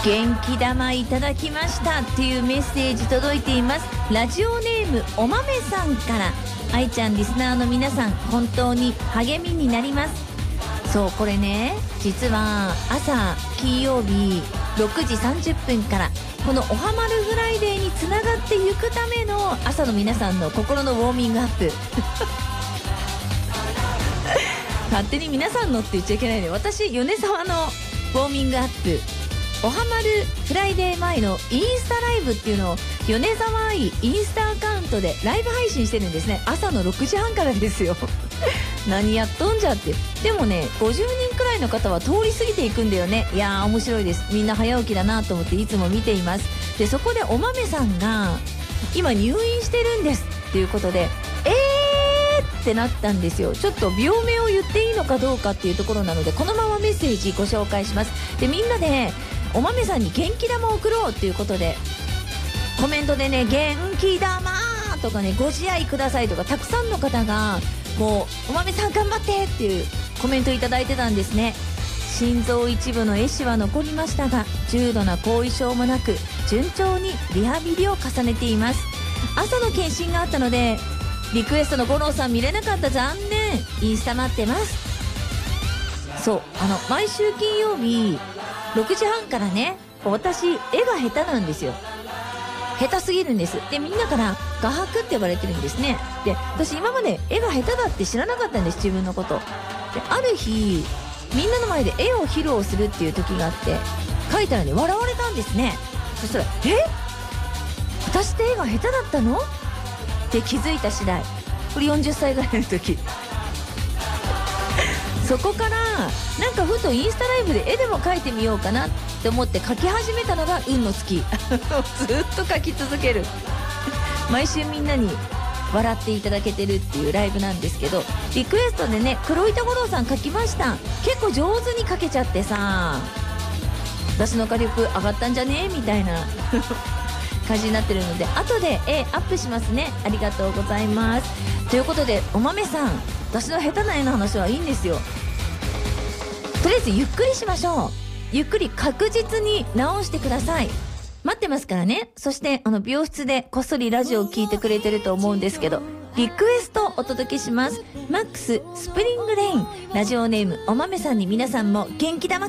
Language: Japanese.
元気玉いただきましたっていうメッセージ届いています。ラジオネームお豆さんから。愛ちゃんリスナーの皆さん本当に励みになります。そうこれね、実は朝金曜日6時30分からこのおはまるフライデーにつながっていくための朝の皆さんの心のウォーミングアップ勝手に皆さんのって言っちゃいけないね。私米沢のウォーミングアップ、おはまるフライデー前のインスタライブっていうのを米沢愛インスタアカウントでライブ配信してるんですね。朝の6時半からですよ何やっとんじゃって。でもね50人くらいの方は通り過ぎていくんだよね。いやー面白いです。みんな早起きだなと思っていつも見ています。でそこでお豆さんが今入院してるんですっていうことでってなったんですよ。ちょっと病名を言っていいのかどうかっていうところなのでこのままメッセージご紹介します。でみんなでお豆さんに元気玉を送ろうっていうことでコメントでね元気玉とかねご自愛くださいとかたくさんの方がもうお豆さん頑張ってっていうコメントいただいてたんですね。心臓一部の壊死は残りましたが重度な後遺症もなく順調にリハビリを重ねています。朝の検診があったのでリクエストの五郎さん見れなかった、残念。インスタ待ってます。そう毎週金曜日6時半からね私絵が下手なんですよ。下手すぎるんです。でみんなから画伯って呼ばれてるんですね。で私今まで絵が下手だって知らなかったんです、自分のことで。ある日みんなの前で絵を披露するっていう時があって描いたらね笑われたんですね。そしたら私って絵が下手だったのって気づいた次第。これ40歳ぐらいの時そこからなんかふとインスタライブで絵でも描いてみようかなって思って描き始めたのが運の月ずっと描き続ける毎週みんなに笑っていただけてるっていうライブなんですけど、リクエストでね黒板五郎さん描きました。結構上手に描けちゃってさ、私の火力上がったんじゃねみたいな感じになってるので後で絵アップしますね。ありがとうございます。ということでお豆さん私の下手な絵の話はいいんですよ。とりあえずゆっくりしましょう。ゆっくり確実に直してください。待ってますからね。そして病室でこっそりラジオを聞いてくれてると思うんですけどリクエストお届けします。マックススプリングレイン、ラジオネームお豆さんに皆さんも元気玉